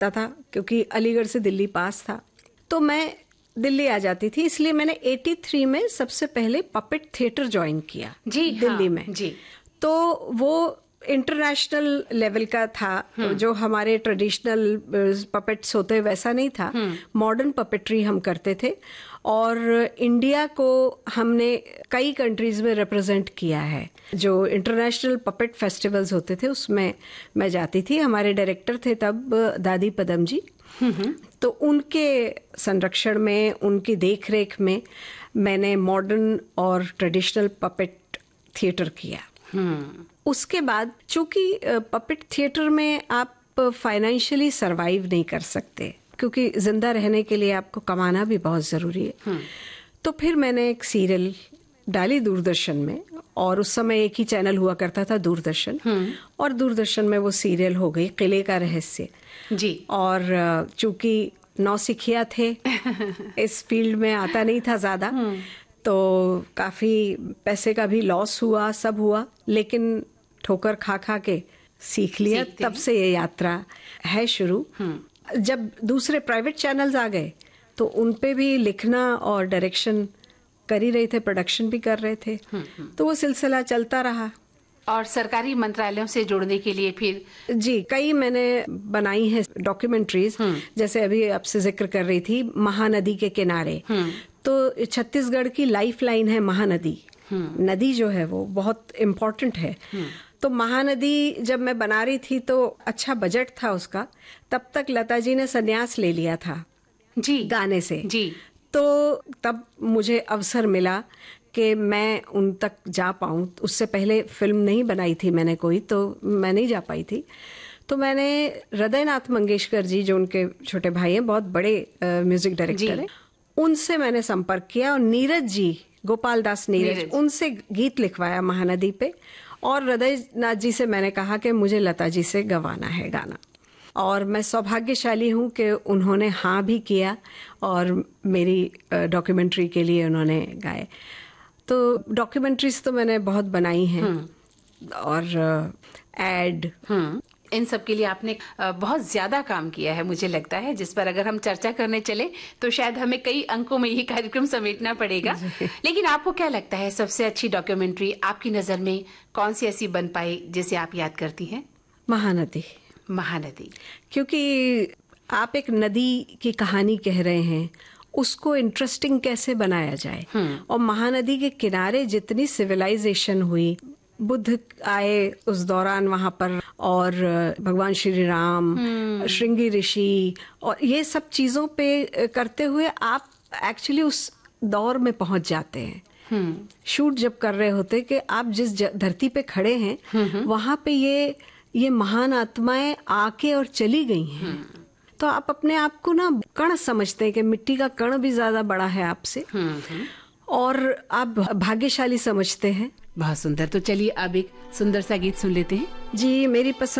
लगता था क्योंकि अलीगढ़ से दिल्ली पास था, तो मैं दिल्ली आ जाती थी। इसलिए मैंने 83 में सबसे पहले पपेट थिएटर ज्वाइन किया जी, दिल्ली में जी। तो वो इंटरनेशनल लेवल का था, जो हमारे ट्रेडिशनल पपेट्स होते वैसा नहीं था, मॉडर्न पपेट्री हम करते थे। और इंडिया को हमने कई कंट्रीज में रिप्रेजेंट किया है। जो इंटरनेशनल पपेट फेस्टिवल्स होते थे उसमें मैं जाती थी। हमारे डायरेक्टर थे तब दादी पदम जी, तो उनके संरक्षण में, उनकी देखरेख में मैंने मॉडर्न और ट्रेडिशनल पपेट थिएटर किया। उसके बाद चूंकि पपेट थिएटर में आप फाइनेंशियली सरवाइव नहीं कर सकते, क्योंकि जिंदा रहने के लिए आपको कमाना भी बहुत जरूरी है। तो फिर मैंने एक सीरियल डाली दूरदर्शन में, और उस समय एक ही चैनल हुआ करता था, दूरदर्शन, और दूरदर्शन में वो सीरियल हो गई किले का रहस्य जी। और चूंकि नौसिखिया थे इस फील्ड में आता नहीं था ज्यादा, तो काफी पैसे का भी लॉस हुआ, सब हुआ, लेकिन ठोकर खा खा के सीख लिया। तब से ये यात्रा है शुरू। जब दूसरे प्राइवेट चैनल्स आ गए तो उन पे भी लिखना और डायरेक्शन कर ही रहे थे, प्रोडक्शन भी कर रहे थे, तो वो सिलसिला चलता रहा। और सरकारी मंत्रालयों से जुड़ने के लिए फिर जी कई मैंने बनाई है डॉक्यूमेंट्रीज। जैसे अभी आपसे जिक्र कर रही थी महानदी के किनारे, तो छत्तीसगढ़ की लाइफ लाइन है महानदी। नदी जो है वो बहुत इम्पोर्टेंट है। तो महानदी जब मैं बना रही थी तो अच्छा बजट था उसका, तब तक लता जी ने संन्यास ले लिया था जी गाने से जी। तो तब मुझे अवसर मिला कि मैं उन तक जा पाऊं। उससे पहले फिल्म नहीं बनाई थी मैंने कोई, तो मैं नहीं जा पाई थी। तो मैंने हृदयनाथ मंगेशकर जी, जो उनके छोटे भाई हैं, बहुत बड़े म्यूजिक डायरेक्टर हैं, उनसे मैंने संपर्क किया, और नीरज जी, गोपाल दास नीरज, उनसे गीत लिखवाया महानदी पे। और हृदयनाथ जी से मैंने कहा कि मुझे लता जी से गवाना है गाना, और मैं सौभाग्यशाली हूँ कि उन्होंने हाँ भी किया और मेरी डॉक्यूमेंट्री के लिए उन्होंने गाए। तो डॉक्यूमेंट्रीज तो मैंने बहुत बनाई हैं, और एड, इन सब के लिए आपने बहुत ज्यादा काम किया है, मुझे लगता है, जिस पर अगर हम चर्चा करने चले तो शायद हमें कई अंकों में ये कार्यक्रम समेटना पड़ेगा। लेकिन आपको क्या लगता है सबसे अच्छी डॉक्यूमेंट्री आपकी नजर में कौन सी ऐसी बन पाई जिसे आप याद करती हैं? महानदी। महानदी, क्योंकि आप एक नदी की कहानी कह रहे हैं, उसको इंटरेस्टिंग कैसे बनाया जाए। और महानदी के किनारे जितनी सिविलाइजेशन हुई, बुद्ध आए उस दौरान वहां पर, और भगवान श्री राम, श्रृंगी ऋषि, और ये सब चीजों पे करते हुए आप एक्चुअली उस दौर में पहुंच जाते हैं। शूट जब कर रहे होते कि आप जिस धरती पे खड़े हैं वहां पे ये महान आत्माएं आके और चली गई हैं। तो आप अपने आप को ना कण समझते हैं कि मिट्टी का कण भी ज्यादा बड़ा है आपसे, और आप भाग्यशाली समझते हैं। बहुत सुंदर। तो चलिए अब एक सुंदर सा गीत सुन लेते हैं। जी, मेरी पसंद